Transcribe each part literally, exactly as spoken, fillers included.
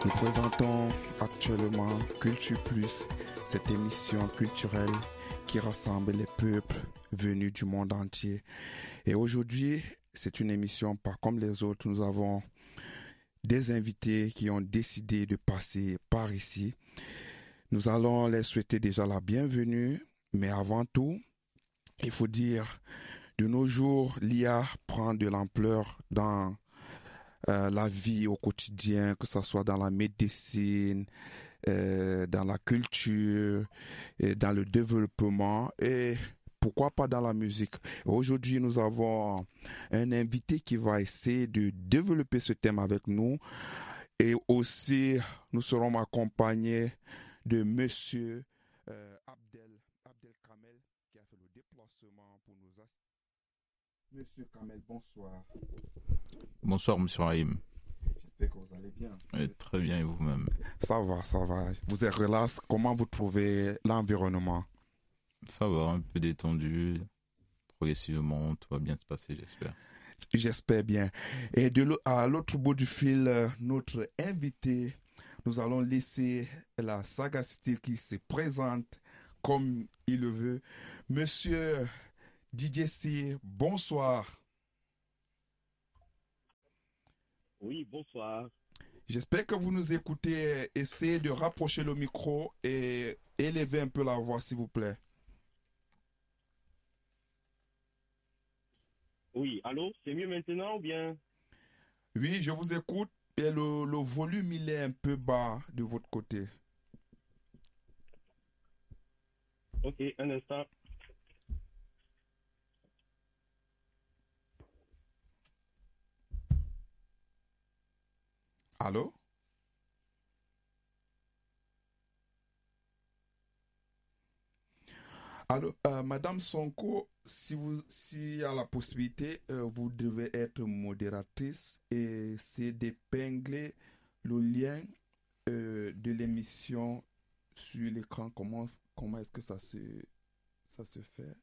Nous présentons actuellement Culture Plus, cette émission culturelle qui rassemble les peuples venus du monde entier. Et aujourd'hui, c'est une émission pas comme les autres. Nous avons des invités qui ont décidé de passer par ici. Nous allons les souhaiter déjà la bienvenue, mais avant tout, il faut dire, de nos jours, l'I A prend de l'ampleur dans euh, la vie au quotidien, que ce soit dans la médecine, euh, dans la culture, et dans le développement et pourquoi pas dans la musique. Aujourd'hui, nous avons un invité qui va essayer de développer ce thème avec nous et aussi nous serons accompagnés de Monsieur euh, Abdel, Abdel Kamel qui a fait le déplacement pour nous assister. Monsieur Kamel, bonsoir. Bonsoir, monsieur Raïm. J'espère que vous allez bien. Euh, très bien, et vous-même? Ça va, ça va. Vous êtes relax. Comment vous trouvez l'environnement? Ça va, un peu détendu. Progressivement, tout va bien se passer, j'espère. J'espère bien. Et de l'au- à l'autre bout du fil, euh, notre invité, nous allons laisser la sagacité qui se présente comme il le veut. Monsieur D J C, bonsoir. Oui, bonsoir. J'espère que vous nous écoutez. Essayez de rapprocher le micro et élever un peu la voix, s'il vous plaît. Oui, allô, c'est mieux maintenant ou bien? Oui, je vous écoute. Et le, le volume, il est un peu bas de votre côté. Ok, un instant. Allô? Alors, euh, Madame Sonko, si vous, s'il y a la possibilité, euh, vous devez être modératrice et c'est d'épingler le lien euh, de l'émission sur l'écran. Comment, comment est-ce que ça se, ça se fait?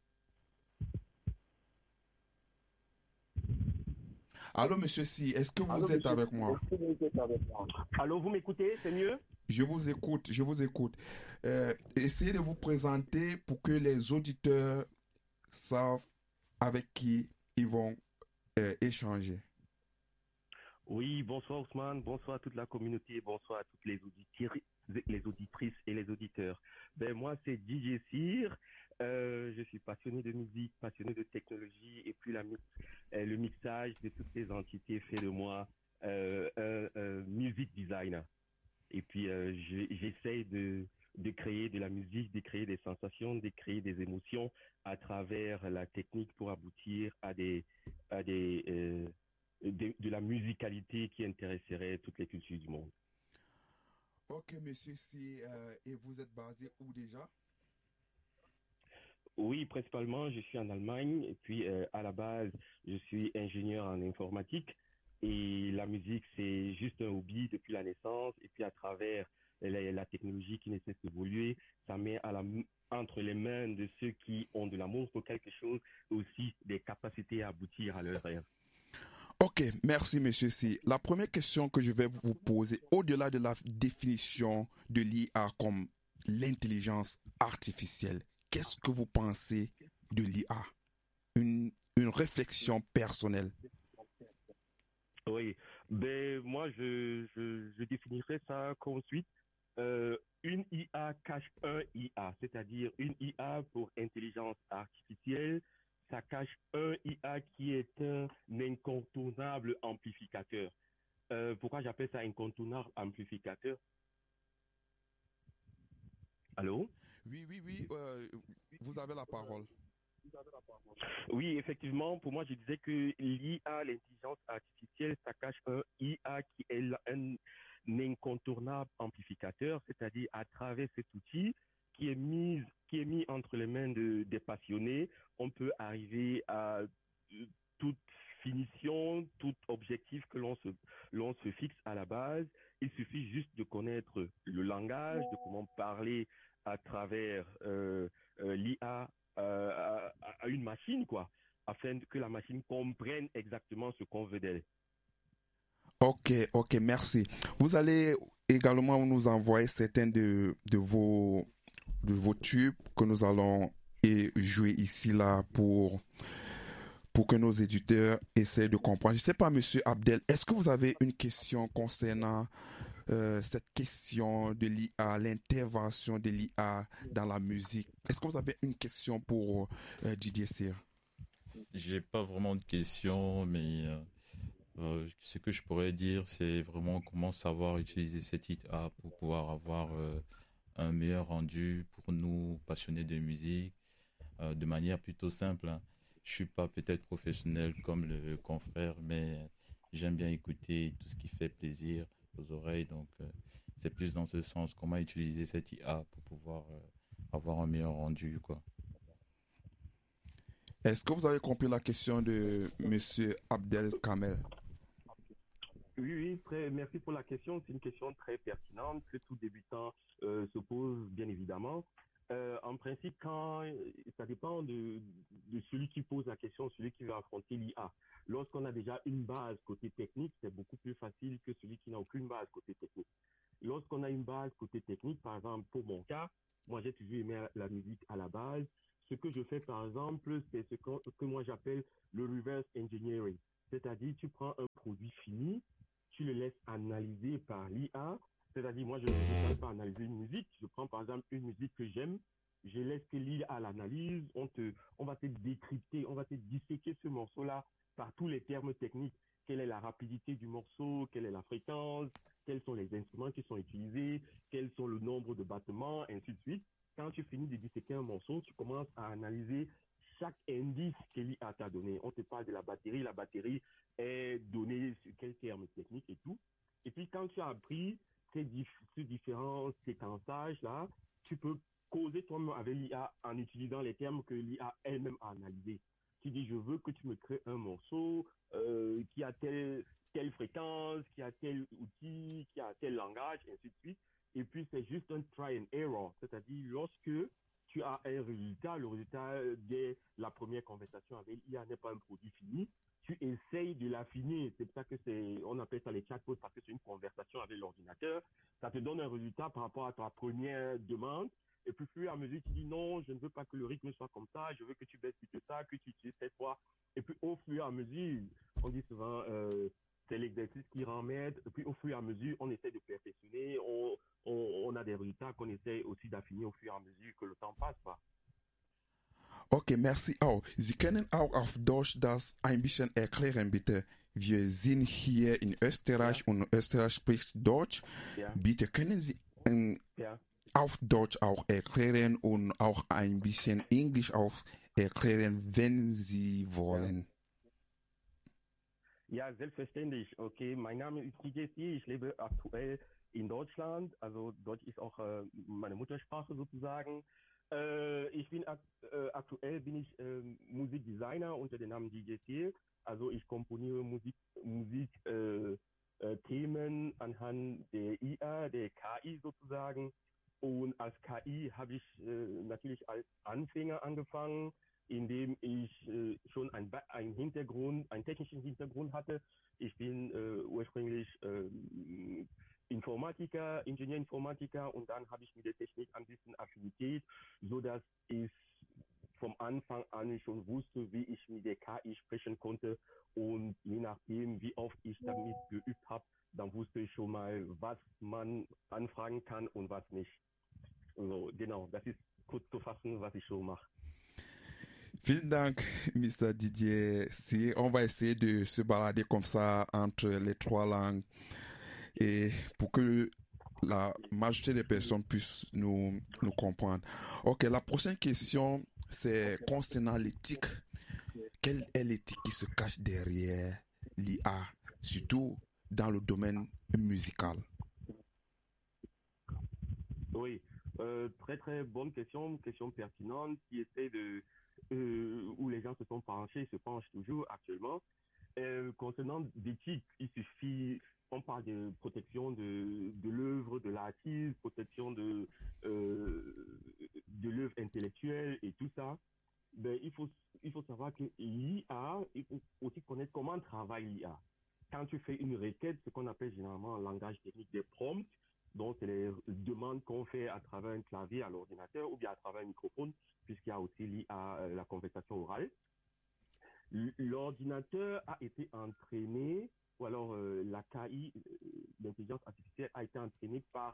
Allô, Monsieur Si, est-ce que Allô, vous êtes monsieur. avec moi? Est-ce que vous êtes avec moi? Allô, vous m'écoutez, c'est mieux? Je vous écoute, je vous écoute. Euh, essayez de vous présenter pour que les auditeurs savent avec qui ils vont euh, échanger. Oui, bonsoir Ousmane, bonsoir à toute la communauté, bonsoir à toutes les auditrices, les auditrices et les auditeurs. Ben moi c'est D J Cyr, euh, je suis passionné de musique, passionné de technologie et puis la mix, euh, le mixage de toutes ces entités fait de moi euh, un, un music designer. Et puis euh, je- j'essaye de de créer de la musique, de créer des sensations, de créer des émotions à travers la technique pour aboutir à des à des euh, de, de la musicalité qui intéresserait toutes les cultures du monde. Ok, monsieur, si, euh, et vous êtes basé où déjà? Oui, principalement, je suis en Allemagne et puis euh, à la base, je suis ingénieur en informatique et la musique, c'est juste un hobby depuis la naissance et puis à travers la, la technologie qui ne cesse d'évoluer, ça met à la, entre les mains de ceux qui ont de l'amour pour quelque chose aussi des capacités à aboutir à leur rêve. Ok, merci, monsieur Si. La première question que je vais vous poser, au-delà de la définition de l'I A comme l'intelligence artificielle, qu'est-ce que vous pensez de l'I A? Une, une réflexion personnelle. Oui, ben moi je, je, je définirais ça comme suite. Euh, une I A cache un I A, c'est-à-dire une I A pour intelligence artificielle, ça cache un I A qui est un incontournable amplificateur. Euh, pourquoi j'appelle ça incontournable amplificateur? Allô? Oui, oui, oui, euh, vous avez la parole. Oui, effectivement, pour moi, je disais que l'I A, l'intelligence artificielle, ça cache un I A qui est la- un incontournable amplificateur, c'est-à-dire à travers cet outil qui est mis, qui est mis entre les mains de, des passionnés, on peut arriver à euh, toute finition, tout objectif que l'on se, l'on se fixe à la base. Il suffit juste de connaître le langage, de comment parler à travers euh, euh, l'I A euh, à, à une machine, quoi, afin que la machine comprenne exactement ce qu'on veut d'elle. Ok, ok, merci. Vous allez également nous envoyer certains de, de vos, de vos tubes que nous allons et jouer ici là pour, pour que nos éditeurs essaient de comprendre. Je ne sais pas, Monsieur Abdel, est-ce que vous avez une question concernant euh, cette question de l'I A, l'intervention de l'I A dans la musique? Est-ce que vous avez une question pour euh, Didier Cyr? J'ai pas vraiment de questions, mais euh, euh, ce que je pourrais dire, c'est vraiment comment savoir utiliser cette I A pour pouvoir avoir euh, un meilleur rendu pour nous passionnés de musique, euh, de manière plutôt simple, hein. Je suis pas peut-être professionnel comme le confrère, mais j'aime bien écouter tout ce qui fait plaisir aux oreilles. Donc, euh, c'est plus dans ce sens, comment utiliser cette I A pour pouvoir euh, avoir un meilleur rendu, quoi. Est-ce que vous avez compris la question de Monsieur Abdel Kamel? Oui, oui, très, merci pour la question. C'est une question très pertinente que tout débutant euh, se pose, bien évidemment. Euh, en principe, quand ça dépend de, de celui qui pose la question, celui qui veut affronter l'I A. Lorsqu'on a déjà une base côté technique, c'est beaucoup plus facile que celui qui n'a aucune base côté technique. Lorsqu'on a une base côté technique, par exemple, pour mon cas, moi j'ai toujours aimé la musique à la base. Ce que je fais, par exemple, c'est ce que, que moi j'appelle le reverse engineering. C'est-à-dire, tu prends un produit fini, tu le laisses analyser par l'I A. C'est-à-dire, moi, je ne veux pas analyser une musique. Je prends, par exemple, une musique que j'aime. Je laisse que l'I A l'analyse. On, te, on va te décrypter, on va te disséquer ce morceau-là par tous les termes techniques. Quelle est la rapidité du morceau? Quelle est la fréquence? Quels sont les instruments qui sont utilisés? Quels sont le nombre de battements? Ainsi de suite. Quand tu finis de disséquer un morceau, tu commences à analyser chaque indice que l'I A t'a donné. On te parle de la batterie. La batterie est donnée sur quel terme technique et tout. Et puis, quand tu as appris ces, dif- ces différents séquençages-là, tu peux causer toi-même avec l'I A en utilisant les termes que l'I A elle-même a analysés. Tu dis, je veux que tu me crées un morceau euh, qui a telle, telle fréquence, qui a tel outil, qui a tel langage, et ainsi de suite. Et puis, c'est juste un try and error. C'est-à-dire, lorsque tu as un résultat, le résultat dès la première conversation avec l'I A n'est pas un produit fini, tu essayes de l'affiner. C'est pour ça que c'est, on appelle ça les chatbots parce que c'est une conversation avec l'ordinateur. Ça te donne un résultat par rapport à ta première demande. Et puis, plus à mesure, tu dis non, je ne veux pas que le rythme soit comme ça, je veux que tu baisses plus que ça, que tu utilises cette fois. Et puis, au fur et à mesure, on dit souvent, euh, c'est l'exercice qui rend maître. Et puis, au fur et à mesure, on essaie de perfectionner. On, on, on a des résultats qu'on essaie aussi d'affiner au fur et à mesure que le temps passe. Quoi. Okay, merci. Oh, Sie können auch auf Deutsch das ein bisschen erklären, bitte. Wir sind hier in Österreich Ja, und Österreich spricht Deutsch. ja, Bitte können Sie ähm, ja. auf Deutsch auch erklären und auch ein bisschen Englisch auch erklären, wenn Sie Ja. wollen. Ja, selbstverständlich. Okay, mein Name ist D J C. Ich lebe aktuell in Deutschland. Also Deutsch ist auch äh, meine Muttersprache sozusagen. Äh, ich bin ak äh, aktuell bin ich äh, Musikdesigner unter dem Namen D J C. Also ich komponiere Musik Musik äh, äh, Themen anhand der I A, der K I sozusagen. Und als K I habe ich äh, natürlich als Anfänger angefangen, indem ich äh, schon ein, einen Hintergrund, einen technischen Hintergrund hatte. Ich bin äh, ursprünglich äh, Informatiker, Ingenieurinformatiker und dann habe ich mit der Technik ein bisschen Affinität, so dass ich vom Anfang an schon wusste, wie ich mit der K I sprechen konnte und je nachdem, wie oft ich damit geübt habe, dann wusste ich schon mal, was man anfragen kann und was nicht. Also genau, das ist kurz zu fassen, was ich so mache. Vielen Dank, Mister Didier C. On va essayer de se balader comme ça entre les trois langues et pour que la majorité des personnes puissent nous, nous comprendre. Ok, la prochaine question, c'est concernant l'éthique. Quelle est l'éthique qui se cache derrière l'I A, surtout dans le domaine musical? Oui, euh, très très bonne question, question pertinente qui essaie de euh, où les gens se sont penchés, se penchent toujours actuellement. Euh, concernant d'éthique, il suffit, on parle de protection de, de l'œuvre, de l'artiste, protection de euh, de l'œuvre intellectuelle et tout ça. Ben, il faut il faut savoir que l'I A, il faut aussi connaître comment travaille l'I A. quand tu fais une requête, ce qu'on appelle généralement en langage technique des prompts, donc c'est les demandes qu'on fait à travers un clavier à l'ordinateur ou bien à travers un microphone, puisqu'il y a aussi l'I A, la conversation orale. L'ordinateur a été entraîné, ou alors euh, la K I, l'intelligence artificielle, a été entraînée par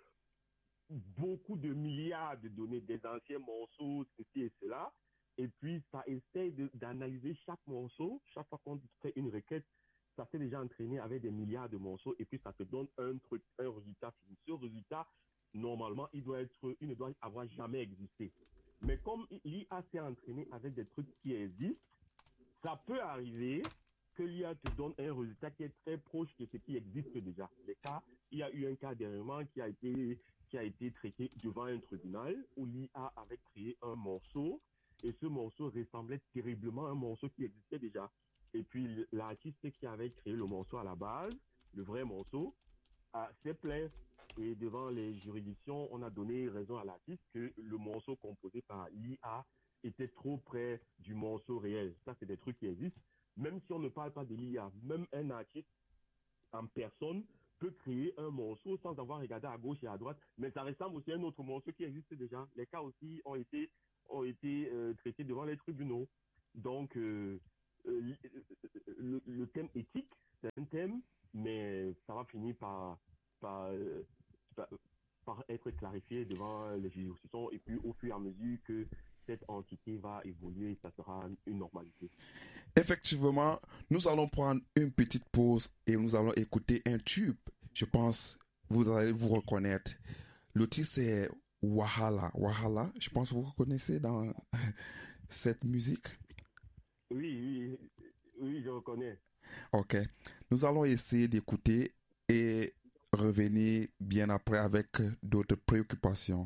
beaucoup de milliards de données, des anciens morceaux, ceci et cela, et puis ça essaye de, d'analyser chaque morceau. Chaque fois qu'on fait une requête, ça s'est déjà entraîné avec des milliards de morceaux, et puis ça te donne un truc, un résultat fini. Ce résultat, normalement, il doit être, il ne doit avoir jamais existé. Mais comme l'I A s'est entraîné avec des trucs qui existent, ça peut arriver que l'I A te donne un résultat qui est très proche de ce qui existe déjà. Les cas, il y a eu un cas dernièrement qui a été, qui a été traité devant un tribunal où l'I A avait créé un morceau et ce morceau ressemblait terriblement à un morceau qui existait déjà. Et puis l'artiste qui avait créé le morceau à la base, le vrai morceau, s'est plaint. Et devant les juridictions, on a donné raison à l'artiste que le morceau composé par l'I A était trop près du morceau réel. Ça, c'est des trucs qui existent. Même si on ne parle pas de l'I A, même un artiste en personne peut créer un morceau sans avoir regardé à gauche et à droite, mais ça ressemble aussi à un autre morceau qui existe déjà. Les cas aussi ont été, ont été euh, traités devant les tribunaux. Donc, euh, euh, le, le thème éthique, c'est un thème, mais ça va finir par, par, euh, par, par être clarifié devant les juridictions, et puis au fur et à mesure que cette entité va évoluer, ça sera une normalité. Effectivement, nous allons prendre une petite pause et nous allons écouter un tube. Je pense que vous allez vous reconnaître. Le titre c'est Wahala. Wahala, je pense que vous reconnaissez dans cette musique. Oui, oui, oui, je reconnais. Ok, nous allons essayer d'écouter et revenir bien après avec d'autres préoccupations.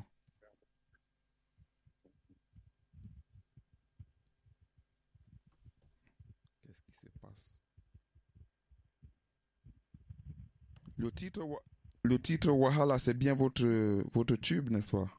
Qu'est-ce qui se passe? Le titre, le titre Wahala, c'est bien votre, votre tube, n'est-ce pas?